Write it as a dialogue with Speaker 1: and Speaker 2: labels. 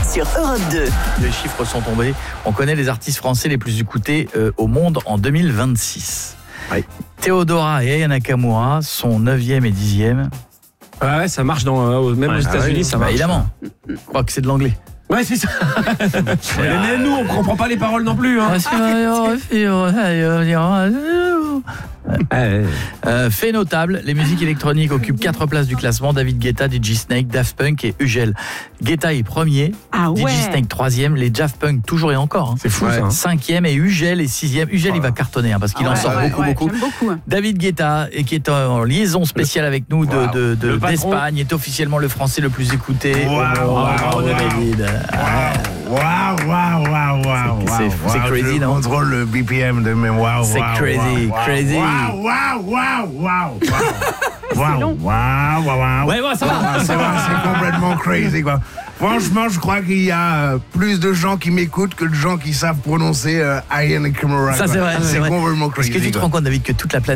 Speaker 1: sur Europe 2.
Speaker 2: Les chiffres sont tombés. On connaît les artistes français les plus écoutés au monde en 2026.
Speaker 3: Oui.
Speaker 2: Theodora et Aya Nakamura sont 9e et 10e.
Speaker 3: Ouais, ça marche même aux États-Unis, ça marche.
Speaker 2: Évidemment. Je crois que c'est de l'anglais.
Speaker 3: Ouais, c'est ça. Mais nous, on comprend pas les paroles non plus. Hein.
Speaker 2: Fait notable, les musiques électroniques occupent 4 places du classement. David Guetta, DJ Snake, Daft Punk et Ugel. Guetta est premier, DJ Snake 3e, les Daft Punk toujours et encore.
Speaker 3: C'est fou ça.
Speaker 2: 5e et Ugel est 6e. Ugel il va cartonner parce qu'il en sort beaucoup. David Guetta, qui est en liaison spéciale avec nous d'Espagne, est officiellement le français le plus écouté.
Speaker 4: Waouh,
Speaker 2: David. C'est crazy, non?
Speaker 4: Je contrôle le BPM de mes waouh.
Speaker 2: C'est crazy.
Speaker 3: Ouais, ça va.
Speaker 4: C'est complètement crazy, quoi. Franchement, je crois qu'il y a plus de gens qui m'écoutent que de gens qui savent prononcer Aya Nakamura.
Speaker 2: Ça, c'est vrai.
Speaker 4: C'est complètement crazy.
Speaker 2: Est-ce que tu te rends compte, David, que toute la planète